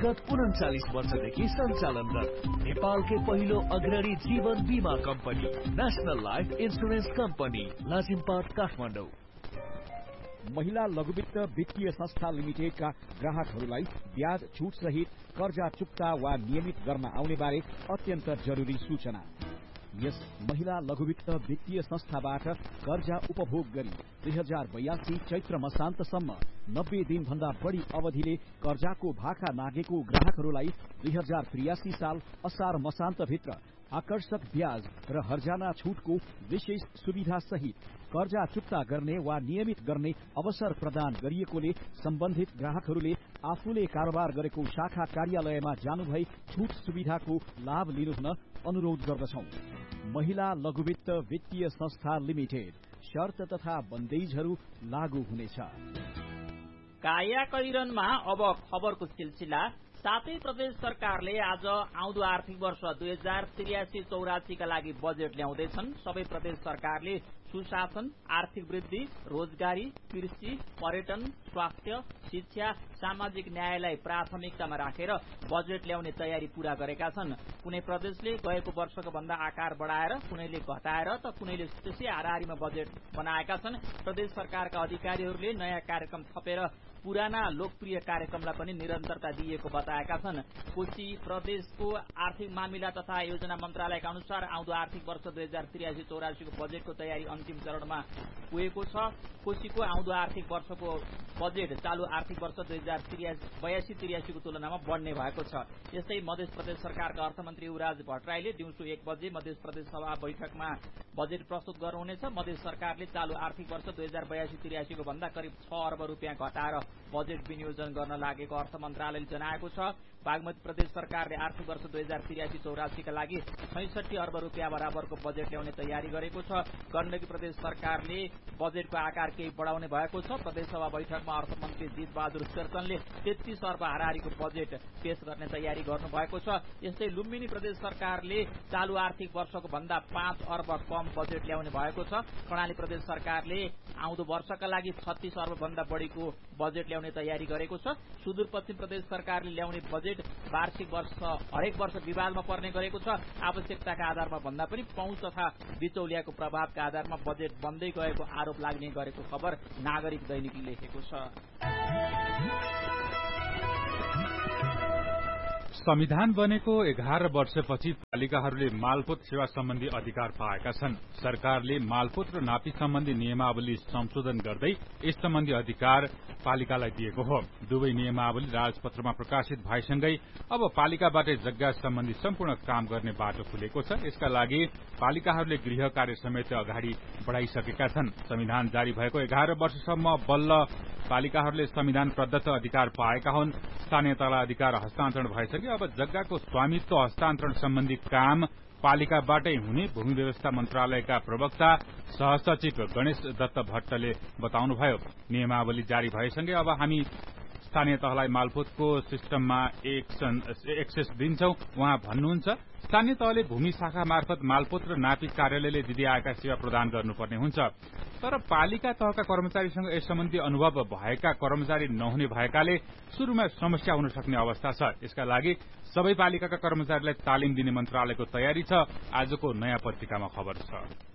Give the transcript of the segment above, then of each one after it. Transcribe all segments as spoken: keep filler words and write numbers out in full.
विगत उन्चालिस वर्षदेखि सञ्चालनरत नेपालकै पहिलो अग्रणी जीवन बीमा company national life insurance company Lazimpat Kathmandu. महिला लघुवित्त वित्तीय संस्था लिमिटेडका ग्राहकहरूलाई ब्याज छुट सहित कर्जा चुक्ता वा नियमित गर्न आउने बारे अत्यन्त जरुरी सूचना। यस महिला लघुवित्त वित्तीय संस्थाबाट कर्जा उपभोग गरी दुई हजार बयासी चैत्र मसान्तसम्म नब्बे दिन भन्दा बढ़ी अवधिले कर्जाको भाका नागेको ग्राहकहरूलाई दुई हजार त्रियासी साल असार मसान्त भित्र आकर्षक ब्याज र हर्जाना छुटको विशेष सुविधा सहित कर्जा चुक्ता गर्ने वा नियमित गर्ने अवसर प्रदान गरिएकोले सम्बन्धित ग्राहकहरूले आफूले कारोबार गरेको शाखा कार्यालयमा जानुभई छुट सुविधाको लाभ लिनुहुन अनुरोध गर्दछौं। महिला लघुवित्त वित्तीय संस्था लिमिटेड शर्त तथा बन्देजहरू लागू हुनेछ। काया कैरनमा अब खबरको सिलसिला। साथै प्रदेश सरकारले आज आउँदो आर्थिक वर्ष दुई हजार त्रियासी चौरासीका लागि बजेट ल्याउँदैछन्। सबै प्रदेश सरकारले सुशासन, आर्थिक वृद्धि, रोजगारी, कृषि, पर्यटन, स्वास्थ्य, शिक्षा, सामाजिक न्यायलाई प्राथमिकतामा राखेर बजेट ल्याउने तयारी पूरा गरेका छन्। कुनै प्रदेशले गएको वर्षको भन्दा आकार बढाएर, कुनैले घटाएर त कुनैले त्यसै हाराहारीमा बजेट बनाएका छन्। प्रदेश सरकारका अधिकारीहरूले नयाँ कार्यक्रम थपेर पुराना लोकप्रिय कार्यक्रमलाई पनि निरन्तरता दिएको बताएका छन्। कोशी प्रदेशको आर्थिक मामिला तथा योजना मन्त्रालयका अनुसार आउँदो आर्थिक वर्ष दुई हजार त्रियासी चौरासीको बजेटको तयारी अन्तिम चरणमा पुगेको छ। कोशीको आउँदो आर्थिक वर्षको बजेट चालू आर्थिक वर्ष दुई हजार बयासी त्रियासीको तुलनामा बढ्ने भएको छ। यस्तै मध्य प्रदेश सरकारका अर्थमन्त्री युवराज भट्टराईले दिउँसो एक बजे मध्य प्रदेश सभा बैठकमा बजेट प्रस्तुत गर्नुहुनेछ। मध्य सरकारले चालू आर्थिक वर्ष दुई हजार बयासी त्रियासीको भन्दा करिब छ अर्ब रूपियाँ घटाएर बजेट विनियोजन गर्न लागेको अर्थ मन्त्रालयले जनाएको छ। बागमती प्रदेश सरकारले आर्थिक वर्ष दुई हजार त्रियासी चौरासीका लागि छैसठी अर्ब रूपियाँ बराबरको बजेट ल्याउने तयारी गरेको छ। गण्डकी प्रदेश सरकारले बजेटको आकार केही बढाउने भएको छ। प्रदेशसभा बैठकमा अर्थमन्त्री जित बहादुर शेरचनले तेत्तीस अर्ब हाराहारीको बजेट पेश गर्ने तयारी गर्नुभएको छ। यस्तै लुम्बिनी प्रदेश सरकारले चालू आर्थिक वर्षको भन्दा पाँच अर्ब कम बजेट ल्याउने भएको छ। कर्णाली प्रदेश सरकारले आउँदो वर्षका लागि छत्तीस अर्ब भन्दा बढ़ीको बजेट ल्याउने तयारी गरेको छ। सुदूरपश्चिम प्रदेश सरकारले ल्याउने बजेट वार्षिक वर्ष हरेक वर्ष विवादमा पर्ने गरेको छ। आवश्यकताका आधारमा भन्दा पनि पहुँच तथा बिचौलियाको प्रभावका आधारमा बजेट बन्दै गएको आरोप लाग्ने गरेको खबर नागरिक दैनिकले लेखेको छ। संविधान बनेको एघार वर्षपछि पालिकाहरूले मालपोत सेवा सम्बन्धी अधिकार पाएका छन्। सरकारले मालपोत र नापी सम्बन्धी नियमावली संशोधन गर्दै यस सम्बन्धी अधिकार पालिकालाई दिएको हो। दुवै नियमावली राजपत्रमा प्रकाशित भएसँगै अब पालिकाबाटै जग्गा सम्बन्धी सम्पूर्ण काम गर्ने बाटो खुलेको छ। यसका लागि पालिकाहरूले गृह कार्य समेत अगाडि बढ़ाइसकेका छन्। संविधान जारी भएको एघार वर्षसम्म बल्ल पालिकाहरूले संविधान प्रदत्त अधिकार पाएका हुन्। स्थानीय तला अधिकार हस्तान्तरण भएसके अब जग्गाको स्वामित्व हस्तान्तरण सम्बन्धी काम पालिकाबाटै हुने भूमि व्यवस्था मन्त्रालयका प्रवक्ता सहसचिव गणेश दत्त भट्टले बताउनुभयो। नियमावली जारी भएसँगै अब हामी स्थानीय तहलाई मालपोतको सिस्टममा एक्सेस दिन्छौं। उहाँ भन्नुहुन्छ, स्थानीय तहले भूमि शाखा मार्फत मालपोत र नापी कार्यालयले दिँदै आएका सेवा प्रदान गर्नुपर्ने हुन्छ। तर पालिका तहका कर्मचारीसँग यस सम्बन्धी अनुभव भएका कर्मचारी नहुने भएकाले शुरूमा समस्या हुन सक्ने अवस्था छ। यसका लागि सबै पालिकाका कर्मचारीलाई तालिम दिने मन्त्रालयको तयारी छ। आजको नयाँ पत्रिकामा खबर छ।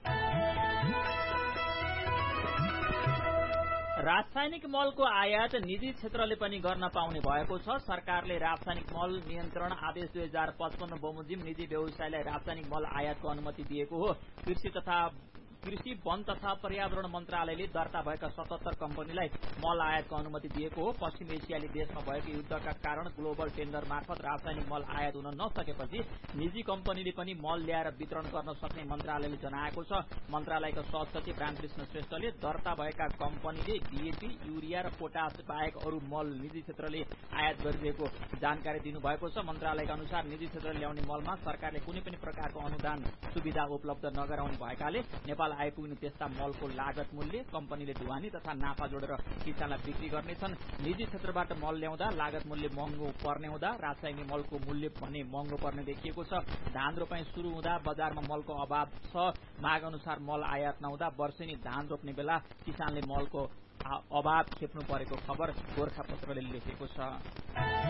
रासायनिक मलको आयात निजी क्षेत्रले पनि गर्न पाउने भएको छ। सरकारले रासायनिक मल नियन्त्रण आदेश दुई हजार पचपन्न बमोजिम निजी व्यवसायलाई रासायनिक मल आयातको अनुमति दिएको हो। कृषि तथा कृषि वन तथा पर्यावरण मन्त्रालयले दर्ता भएका सतहत्तर कम्पनीलाई मल आयातको अनुमति दिएको हो। पश्चिम एसियाली देशमा भएको युद्धका कारण ग्लोबल टेन्डर मार्फत रासायनिक मल आयात हुन नसकेपछि निजी कम्पनीले पनि मल ल्याएर वितरण गर्न सक्ने मन्त्रालयले जनाएको छ। मन्त्रालयका सहसचिव रामकृष्ण श्रेष्ठले दर्ता भएका कम्पनीले डीएपी, युरिया र पोटास बाहेक अरू मल निजी क्षेत्रले आयात गरिरहेको जानकारी दिनुभएको छ। मन्त्रालयका अनुसार निजी क्षेत्रले ल्याउने मलमा सरकारले कुनै पनि प्रकारको अनुदान सुविधा उपलब्ध नगराउने भएकाले नेपाल आइपुग्ने त्यस्ता मलको लागत मूल्य कम्पनीले ढुवानी तथा नाफा जोडेर किसानलाई बिक्री गर्नेछन्। निजी क्षेत्रबाट मल ल्याउँदा लागत मूल्य महँगो पर्ने हुँदा रासायनिक मलको मूल्य भने महँगो पर्ने देखिएको छ। धान रोपाई शुरू हुँदा बजारमा मलको अभाव छ। माग अनुसार मल आयात नहुँदा वर्षेनी धान रोप्ने बेला किसानले मलको अभाव खेप्नु परेको खबर गोरखापत्रले लेखेको छ।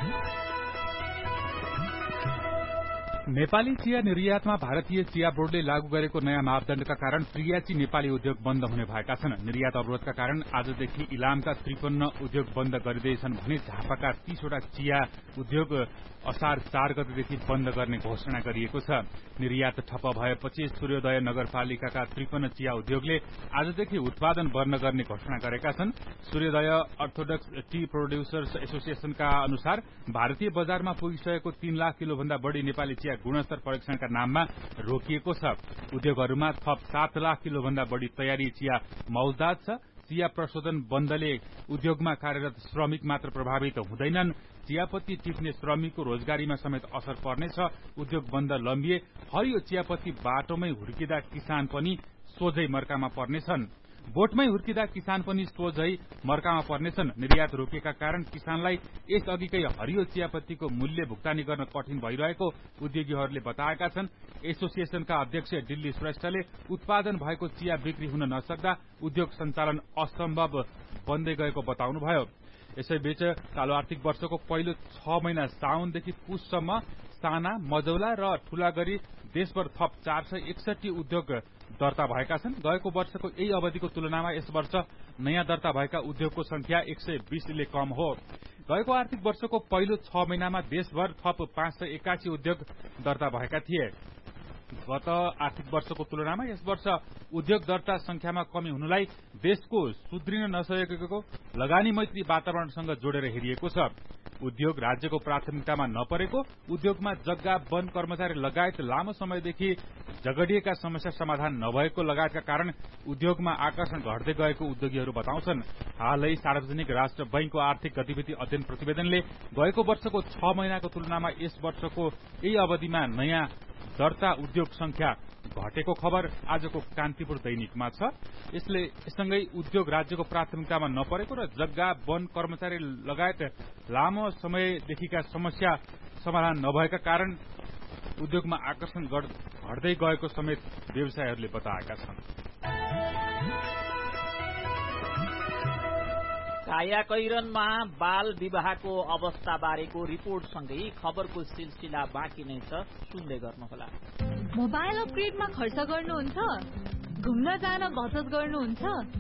नेपाली चिया निर्यातमा भारतीय चिया बोर्डले लागू गरेको नयाँ मापदण्डका कारण त्रियाची नेपाली उद्योग बन्द हुने भएका छन्। निर्यात अवरोधका कारण आजदेखि इलामका त्रिपन्न उद्योग बन्द गरिँदैछन् भने झापाका तीसवटा चिया उद्योग असार चार गतेदेखि बन्द गर्ने घोषणा गरिएको छ। निर्यात ठप्प भएपछि सूर्योदय नगरपालिकाका त्रिपन्न चिया उद्योगले आजदेखि उत्पादन बन्द गर्ने घोषणा गरेका छन्। सूर्योदय अर्थोडक्स टी प्रोड्युसर्स एसोसिएशनका अनुसार भारतीय बजारमा पुगिसकेको तीन लाख किलो भन्दा बढ़ी नेपाली चिया गुणस्तर परीक्षणका नाममा रोकिएको छ। उद्योगहरूमा थप सात लाख किलो भन्दा बढ़ी तयारी चिया मौजदात छ। चिया प्रशोधन बन्दले उद्योगमा कार्यरत श्रमिक मात्र प्रभावित हुँदैनन्, चियापत्ती टिप्ने श्रमिकको रोजगारीमा समेत असर पर्नेछ। उद्योग बन्द लम्बिए हरियो चियापत्ती बाटोमै हुर्किँदा किसान पनि सोझै मर्कामा पर्नेछन्। बोटमै हुर्किँदा किसान पनि सोझै मर्कामा पर्नेछन्। निर्यात रोकिएका कारण किसानलाई यस अघिकै हरियो चियापत्तीको मूल्य भुक्तानी गर्न कठिन भइरहेको उद्योगीहरूले बताएका छन्। एसोसिएशनका अध्यक्ष दिल्ली श्रेष्ठले उत्पादन भएको चिया बिक्री हुन नसक्दा उद्योग सञ्चालन असम्भव बन्दै गएको बताउनुभयो। यसैबीच चालू आर्थिक वर्षको पहिलो छ महिना साउनदेखि पुससम्म साना, मझौला र ठूला गरी देशभर थप चार सय एकसठी उद्योग दर्ता भएका छन्। गएको वर्षको यही अवधिको तुलनामा यस वर्ष नयाँ दर्ता भएका उद्योगको संख्या एक सय बीसले कम हो। गएको आर्थिक वर्षको पहिलो छ महिनामा देशभर थप पाँच सय एकासी उद्योग दर्ता भएका थिए। गत आर्थिक वर्षको तुलनामा यस वर्ष उद्योग दर्ता संख्यामा कमी हुनुलाई देशको सुध्रिन नसकेको लगानी मैत्री वातावरणसँग जोडेर हेरिएको छ। उद्योग राज्यको प्राथमिकतामा नपरेको, उद्योगमा जग्गा, वन कर्मचारी लगायत लामो समयदेखि झगडिएका समस्या समाधान नभएको लगायतका कारण उद्योगमा आकर्षण घट्दै गएको उद्योगीहरू बताउँछन्। हालै सार्वजनिक राष्ट्र बैंकको आर्थिक गतिविधि अध्ययन प्रतिवेदनले गएको वर्षको छ महिनाको तुलनामा यस वर्षको यही अवधिमा नयाँ दर्ता उद्योग संख्या घटेको खबर आजको कान्तिपुर दैनिकमा छ। यसले सँगै उद्योग राज्यको प्राथमिकतामा नपरेको र जग्गा, वन कर्मचारी लगायत लामो समयदेखिका समस्या समाधान नभएका कारण उद्योगमा आकर्षण घट्दै गएको समेत व्यवसायीहरूले बताएका छन्। कायाकैरनमा बाल विवाहको अवस्था बारेको रिपोर्टसँगै खबरको सिलसिला बाँकी नै छ, सुन्दै गर्नुहोला। मोबाइल अपग्रेडमा खर्च गर्नुहुन्छ, घुम्न जान बचत गर्नुहुन्छ,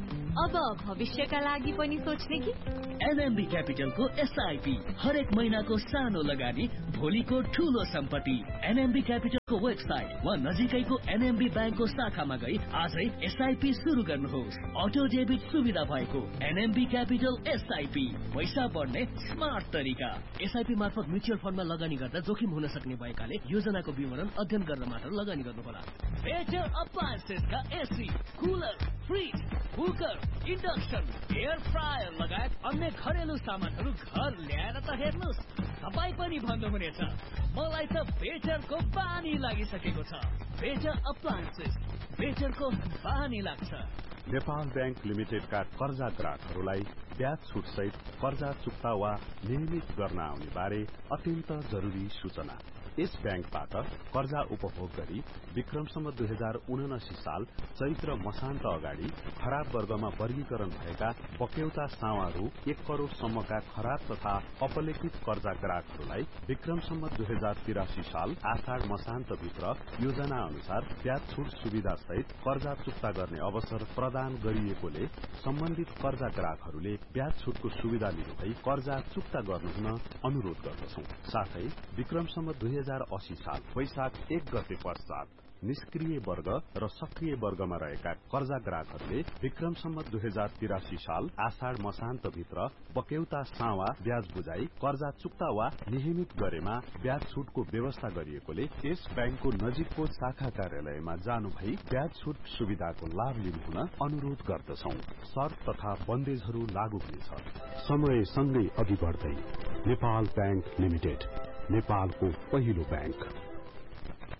अब भविष्यका लागि पनि सोच्ने कि? एनएमबी क्यापिटलको एसआईपी हरेक महिनाको सानो लगानी, भोलिको ठूलो सम्पत्ति। एनएमबी क्यापिटलको वेबसाइट वा नजिकैको एनएमबी ब्याङ्कको शाखामा गई आजै एसआईपी शुरू गर्नुहोस्। अटो डेबिट सुविधा भएको एनएमबी क्यापिटल एसआईपी, पैसा बढ्ने स्मार्ट तरिका। एसआईपी मार्फत म्युचुअल फण्डमा लगानी गर्दा जोखिम हुन सक्ने भएकाले योजनाको विवरण अध्ययन गर्न मात्र लगानी गर्नुहोला। Better अप्लायन्सेसका AC, cooler, fridge, cooker, induction, air fryer लगायत अन्य घरेलु सामानहरू घर ल्याएर त हेर्नुहोस्, तपाईँ पनि भन्नुहुनेछ मलाई त बेटरको बानी लागिसकेको छ। बेटर अप्लायन्सेस, बेटरको बानी लाग्छ। नेपाल ब्याङ्क लिमिटेडका कर्जा ग्राहकहरूलाई ब्याज छुट सहित कर्जा चुक्ता वा नियमित गर्न आउने बारे अत्यन्त जरुरी सूचना। यस ब्याङ्कबाट कर्जा उपभोग गरी विक्रमसम्म दुई हजार उनासी साल चैत्र मसान्त अगाडि खराब वर्गमा वर्गीकरण भएका पक्यौता सावा रु एक करोड़ सम्मका खराब तथा अपलेखित कर्जा ग्राहकहरूलाई विक्रमसम्म दुई हजार तिरासी साल आषाढ़ मसान्त भित्र योजना अनुसार ब्याज छुट सुविधा सहित कर्जा चुक्ता गर्ने अवसर प्रदान गरिएकोले सम्बन्धित कर्जा ग्राहकहरूले ब्याज छुटको सुविधा लिनुभई कर्जा चुक्ता गर्नुहुन अनुरोध गर्दछौं। साथै विक्रमसम्म दुई हजार अस्सी साल वैशाख एक गते पश्चात निष्क्रिय वर्ग र सक्रिय वर्गमा रहेका कर्जा ग्राहकहरूले विक्रमसम्म दुई हजार तिरासी साल आषाढ़ मसान्त भित्र बक्यौता सावा ब्याज बुझाई कर्जा चुक्ता वा नियमित गरेमा ब्याज छुटको व्यवस्था गरिएकोले यस ब्याङ्कको नजिकको शाखा कार्यालयमा जानु भई ब्याज छुट सुविधाको लाभ लिनुहुन अनुरोध गर्दछौं। शर्त तथा बन्देजहरू लागू हुनेछ। समय सँगै अघि बढ्दै नेपाल ब्याङ्क लिमिटेड, नेपालको पहिलो ब्याङ्क।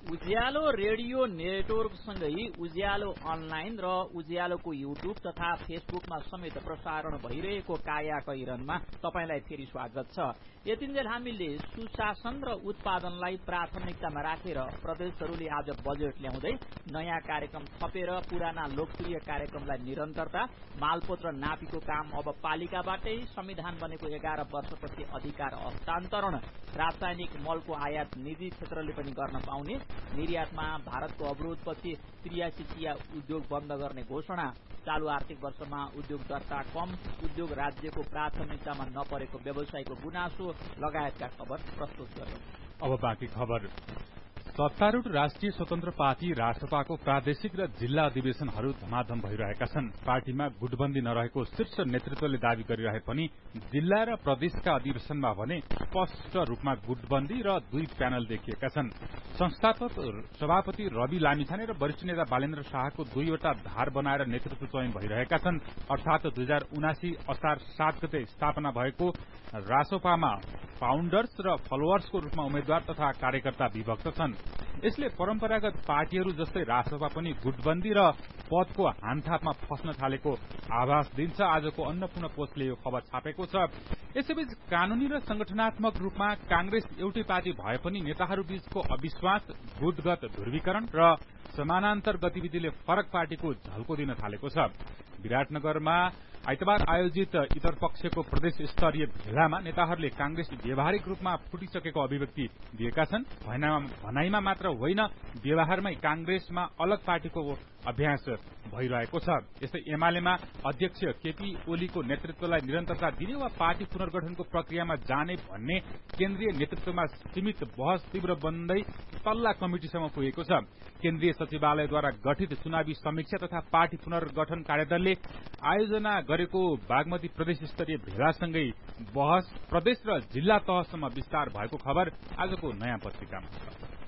उज्यालो रेडियो नेटवर्कसँगै उज्यालो अनलाइन र उज्यालोको युट्युब तथा फेसबुकमा समेत प्रसारण भइरहेको काया कैरनमा तपाईलाई फेरि स्वागत छ। यतिन्जेल हामीले सुशासन र उत्पादनलाई प्राथमिकतामा राखेर प्रदेशहरूले आज बजेट ल्याउँदै नयाँ कार्यक्रम थपेर पुराना लोकप्रिय कार्यक्रमलाई निरन्तरता, मालपोत र नापीको काम अब पालिकाबाटै, संविधान बनेको एघार वर्षपछि अधिकार हस्तान्तरण, रासायनिक मलको आयात निजी क्षेत्रले पनि गर्न पाउने, निर्यातमा भारतको अवरोधपछि त्रियासी चिया उद्योग बन्द गर्ने घोषणा, चालू आर्थिक वर्षमा उद्योग दर्ता कम, उद्योग राज्यको प्राथमिकतामा नपरेको व्यवसायको गुनासो लगायतका खबर प्रस्तुत गर्यो। अब बाँकी खबर। सत्तारूढ़ राष्ट्रिय स्वतन्त्र पार्टी रासपाको प्रादेशिक र जिल्ला अधिवेशनहरू धमाधम भइरहेका छन्। पार्टीमा गुटबन्दी नरहेको शीर्ष नेतृत्वले दावी गरिरहे पनि जिल्ला र प्रदेशका अधिवेशनमा भने स्पष्ट रूपमा गुटबन्दी र दुई प्यानल देखिएका छन्। संस्थापक सभापति रवि लामिछाने र वरिष्ठ नेता बालेन्द्र शाहको दुईवटा धार बनाएर नेतृत्व चयन भइरहेका छन्। अर्थात दुई हजार उनासी असार सात गते स्थापना भएको रासोपामा फाउन्डर्स र फलोअर्सको रूपमा उम्मेद्वार तथा कार्यकर्ता विभक्त छन्। यसले परम्परागत पार्टीहरू जस्तै रासपा पनि गुटबन्दी र पदको हानथापमा फस्न थालेको आभास दिन्छ। आजको अन्नपूर्ण पोस्टले यो खबर छापेको छ। यसैबीच कानूनी र संगठनात्मक रूपमा कांग्रेस एउटै पार्टी भए पनि नेताहरूबीचको अविश्वास, गुटगत ध्रुवीकरण र समानान्तर गतिविधिले फरक पार्टीको झल्को दिन थालेको छ। विराटनगरमा आइतबार आयोजित इतर पक्षको प्रदेश स्तरीय भेलामा नेताहरूले कांग्रेस व्यवहारिक रूपमा फुटिसकेको अभिव्यक्ति दिएका छन्। भनाइमा मात्र होइन, व्यवहारमै कांग्रेसमा अलग पार्टीको अभ्यास भइरहेको छ। यस्तै एमालेमा अध्यक्ष केपी ओलीको नेतृत्वलाई निरन्तरता दिने वा पार्टी पुनर्गठनको प्रक्रियामा जाने भन्ने केन्द्रीय नेतृत्वमा सीमित बहस तीव्र बन्दै तल्ला कमिटिसम्म पुगेको छ। केन्द्रीय सचिवालयद्वारा गठित चुनावी समीक्षा तथा पार्टी पुनर्गठन कार्यदलले आयोजना गरेको बागमती प्रदेश स्तरीय भेलासँगै बहस प्रदेश र जिल्ला तहसम्म विस्तार भएको खबर आजको नयाँ पत्रिकामा छ।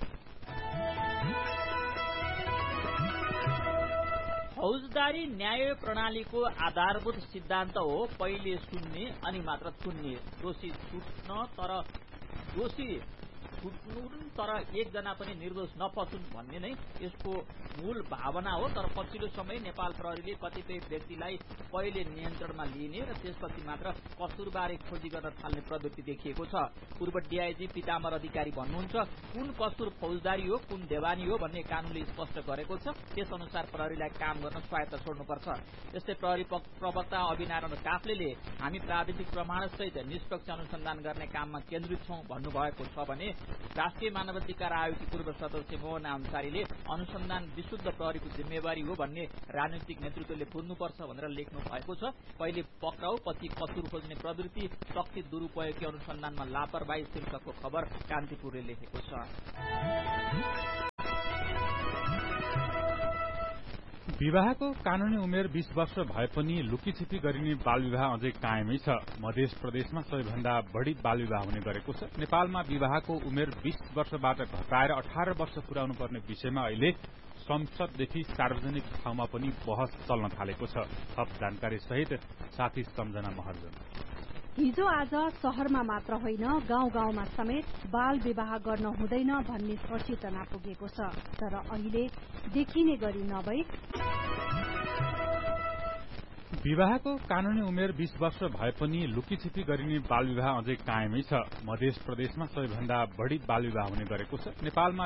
फौजदारी न्याय प्रणालीको आधारभूत सिद्धान्त हो पहिले सुन्ने अनि मात्र चुन्ने। दोषी छुट्न तर दोषी छुट्नुन् तर एकजना पनि निर्दोष नफसुन् भन्ने नै यसको मूल भावना हो। तर पछिल्लो समय नेपाल प्रहरीले कतिपय व्यक्तिलाई पहिले नियन्त्रणमा लिने र त्यसपछि मात्र कसुरबारे खोजी गर्न थाल्ने प्रवृत्ति देखिएको छ। पूर्व डीआईजी पिताम्बर अधिकारी भन्नुहुन्छ, कुन कसुर फौजदारी हो, कुन देवानी हो भन्ने कानूनले स्पष्ट गरेको छ। त्यस अनुसार प्रहरीलाई काम गर्न स्वायत्त छोड्नुपर्छ। यस्तै प्रहरी प्रवक्ता अभिनारायण काफ्लेले हामी प्राविधिक प्रमाणसहित निष्पक्ष अनुसन्धान गर्ने काममा केन्द्रित छौं भन्नुभएको छ भने राष्ट्रिय मानवाधिकार आयोगकी पूर्व सदस्य मोहन अन्सारीले अनुसन्धान विशुद्ध प्रहरीको जिम्मेवारी हो भन्ने राजनीतिक नेतृत्वले बुझ्नुपर्छ भनेर लेख्नु भएको छ। पहिले पक्राउ पछि कसुर खोज्ने प्रवृत्ति, शक्ति दुरूपयोगकी अनुसन्धानमा लापरवाही शीर्षकको खबर कान्तिपुरले लेखेको छ। विवाहको कानूनी उमेर बीस वर्ष भए पनि लुकीछिपी गरिने बालविवाह अझै कायमै छ। मध्य प्रदेशमा सबैभन्दा बढ़ी बालविवाह हुने गरेको छ। नेपालमा विवाहको उमेर बीस वर्षबाट घटाएर अठार वर्ष पुर्याउनु पर्ने विषयमा अहिले संसददेखि सार्वजनिक ठाउँमा पनि बहस चल्न थालेको छ। थप जानकारी सहित साथी सम्झना महर्जन। हिजो आज शहरमा मात्र होइन, गाउँ गाउँमा समेत बाल विवाह गर्न हुँदैन भन्ने सचेतना पुगेको छ। तर अहिले देखिने गरी नभई विवाहको कानूनी उमेर बीस वर्ष भए पनि लुकीछिपी गरिने बालविवाह अझै कायमै छ। मध्य प्रदेशमा सबैभन्दा बढ़ी बालविवाह हुने गरेको छ। नेपालमा